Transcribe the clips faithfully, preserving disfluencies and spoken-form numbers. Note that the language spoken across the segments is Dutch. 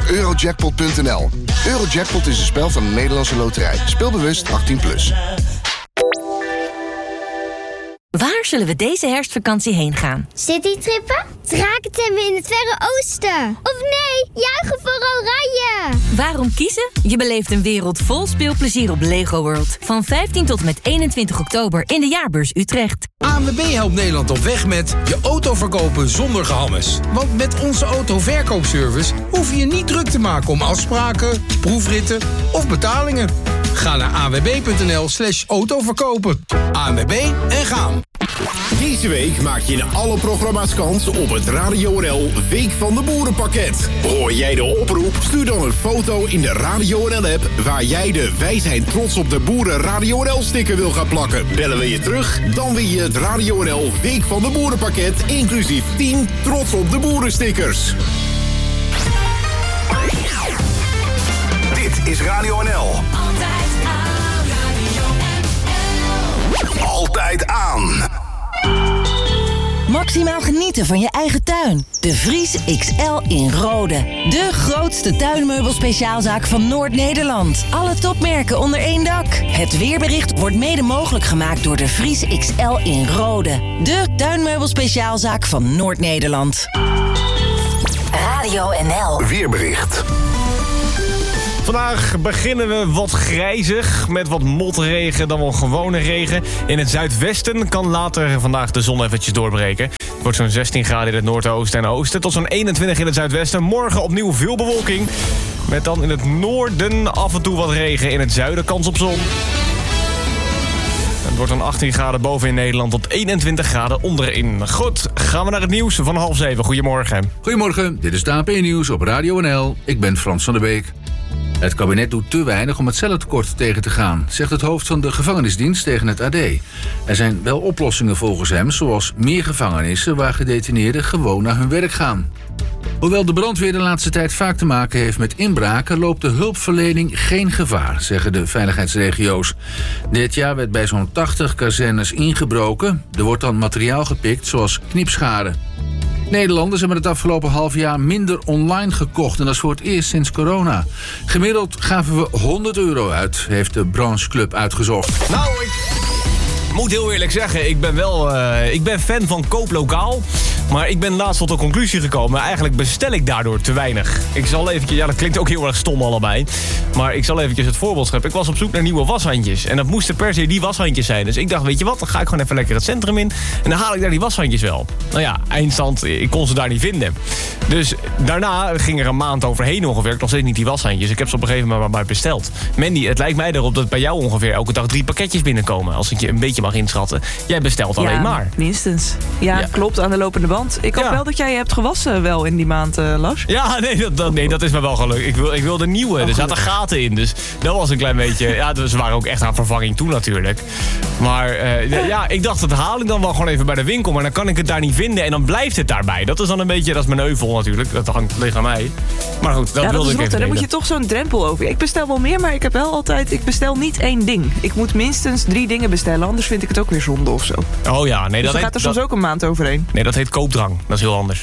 eurojackpot punt n l. Eurojackpot is een spel van de Nederlandse Loterij. Speel bewust achttien plus. Waar zullen we deze herfstvakantie heen gaan? Citytrippen? Drakentemmen in het Verre Oosten? Of nee, juichen voor Oranje! Waarom kiezen? Je beleeft een wereld vol speelplezier op Lego World. Van vijftien tot en met eenentwintig oktober in de Jaarbeurs Utrecht. A N W B helpt Nederland op weg met je auto verkopen zonder gehammes. Want met onze autoverkoopservice hoef je je niet druk te maken om afspraken, proefritten of betalingen. Ga naar a n w b punt n l slash autoverkopen. A N W B en gaan. Deze week maak je in alle programma's kans op het Radio N L Week van de Boerenpakket. Hoor jij de oproep? Stuur dan een foto in de Radio N L-app waar jij de Wij zijn trots op de boeren Radio N L-sticker wil gaan plakken. Bellen we je terug? Dan win je het Radio N L Week van de Boerenpakket, inclusief tien trots op de boerenstickers. Dit is Radio N L. Altijd aan, Radio N L. Altijd aan. Maximaal genieten van je eigen tuin. De Vries X L in Rode. De grootste tuinmeubelspeciaalzaak van Noord-Nederland. Alle topmerken onder één dak. Het weerbericht wordt mede mogelijk gemaakt door de Vries X L in Rode. De tuinmeubelspeciaalzaak van Noord-Nederland. Radio N L. Weerbericht. Vandaag beginnen we wat grijzig, met wat motregen dan wel gewone regen. In het zuidwesten kan later vandaag de zon eventjes doorbreken. Het wordt zo'n zestien graden in het noordoosten en oosten, tot zo'n eenentwintig in het zuidwesten. Morgen opnieuw veel bewolking, met dan in het noorden af en toe wat regen. In het zuiden kans op zon. Het wordt dan achttien graden boven in Nederland tot eenentwintig graden onderin. Goed, gaan we naar het nieuws van half zeven. Goedemorgen. Goedemorgen, dit is het A P Nieuws op Radio N L. Ik ben Frans van der Beek. Het kabinet doet te weinig om het cellentekort tegen te gaan, zegt het hoofd van de gevangenisdienst tegen het A D. Er zijn wel oplossingen volgens hem, zoals meer gevangenissen waar gedetineerden gewoon naar hun werk gaan. Hoewel de brandweer de laatste tijd vaak te maken heeft met inbraken, loopt de hulpverlening geen gevaar, zeggen de veiligheidsregio's. Dit jaar werd bij zo'n tachtig kazernes ingebroken. Er wordt dan materiaal gepikt, zoals knipscharen. Nederlanders hebben het afgelopen half jaar minder online gekocht en dat is voor het eerst sinds corona. Gemiddeld gaven we honderd euro uit, heeft de brancheclub uitgezocht. Nou, ik moet heel eerlijk zeggen, ik ben wel uh, ik ben fan van koop lokaal. Maar ik ben laatst tot de conclusie gekomen, eigenlijk bestel ik daardoor te weinig. Ik zal eventjes, ja dat klinkt ook heel erg stom allebei. Maar ik zal eventjes het voorbeeld scheppen. Ik was op zoek naar nieuwe washandjes. En dat moesten per se die washandjes zijn. Dus ik dacht, weet je wat, dan ga ik gewoon even lekker het centrum in. En dan haal ik daar die washandjes wel. Nou ja, eindstand, ik kon ze daar niet vinden. Dus daarna ging er een maand overheen ongeveer. Ik nog steeds niet die washandjes. Ik heb ze op een gegeven moment maar besteld. Mandy, het lijkt mij erop dat bij jou ongeveer elke dag drie pakketjes binnenkomen. Als ik je een beetje mag inschatten. Jij bestelt alleen ja, maar. minstens. Ja, ja, klopt, aan de lopende band. Ik hoop ja. wel dat jij je hebt gewassen wel in die maand, uh, Lars. Ja, nee dat, dat, nee, dat is me wel gelukt. Ik, wil, ik wilde nieuwe. Oh, er zaten gaten in. Dus dat was een klein beetje... Ja, dus ze waren ook echt aan vervanging toe natuurlijk. Maar uh, ja, ik dacht, dat haal ik dan wel gewoon even bij de winkel. Maar dan kan ik het daar niet vinden en dan blijft het daarbij. Dat is dan een beetje... Dat is mijn euvel natuurlijk. Dat hangt ligt aan mij. Maar goed, dat ja, wilde dat ik rot, even Dan moet je toch zo'n drempel over. Ik bestel wel meer, maar ik heb wel altijd... Ik bestel niet één ding. Ik moet minstens drie dingen bestellen. Anders vind ik het ook weer zonde of zo. Oh ja, nee. Dus dat dan heet, gaat er soms dat, ook een maand overheen. Nee, dat heet koopdrang. Dat is heel anders.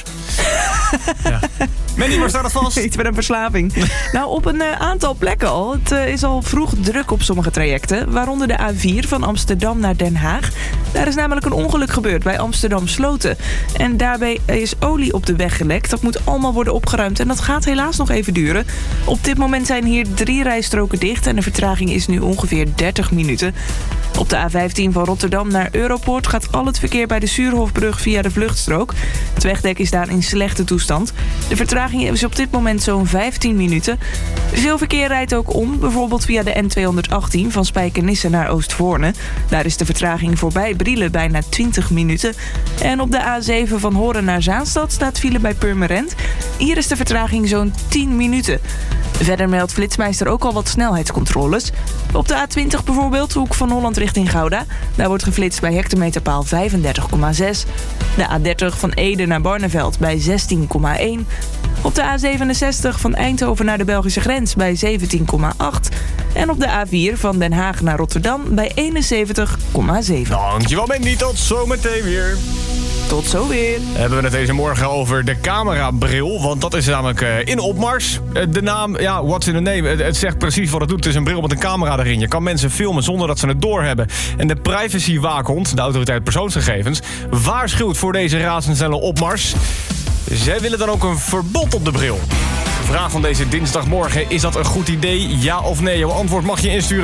Ja. Mandy, waar staat het vast? Iets met een verslaving. Nou, op een uh, aantal plekken al. Het uh, is al vroeg druk op sommige trajecten. Waaronder de A vier van Amsterdam naar Den Haag. Daar is namelijk een ongeluk gebeurd bij Amsterdam Sloten. En daarbij is olie op de weg gelekt. Dat moet allemaal worden opgeruimd. En dat gaat helaas nog even duren. Op dit moment zijn hier drie rijstroken dicht. En de vertraging is nu ongeveer dertig minuten. Op de A vijftien van Rotterdam naar Europoort gaat al het verkeer bij de Suurhofbrug via de vluchtstrook. Het wegdek is daar in slechte toestand. De vertraging is op dit moment zo'n vijftien minuten. Veel verkeer rijdt ook om, bijvoorbeeld via de N tweehonderdachttien van Spijkenisse naar Oostvoorne. Daar is de vertraging voorbij Brielen bijna twintig minuten. En op de A zeven van Horen naar Zaanstad staat file bij Purmerend. Hier is de vertraging zo'n tien minuten. Verder meldt Flitsmeister ook al wat snelheidscontroles. Op de A twintig bijvoorbeeld, hoek van Holland richting Gouda. Daar wordt geflitst bij hectometerpaal vijfendertig komma zes. De A dertig van Ede naar Barneveld bij zestien komma één. Op de A zevenenzestig van Eindhoven naar de Belgische grens bij zeventien komma acht. En op de A vier van Den Haag naar Rotterdam bij eenenzeventig komma zeven. Dankjewel Mandy, tot zometeen weer. Tot zo weer. Hebben we het deze morgen over de camerabril. Want dat is namelijk uh, in opmars. Uh, de naam, ja, what's in the name? Het, het zegt precies wat het doet. Het is een bril met een camera erin. Je kan mensen filmen zonder dat ze het doorhebben. En de privacywaakhond, de autoriteit persoonsgegevens, waarschuwt voor deze razendsnelle opmars. Zij willen dan ook een verbod op de bril. De vraag van deze dinsdagmorgen: is dat een goed idee? Ja of nee? Jouw antwoord mag je insturen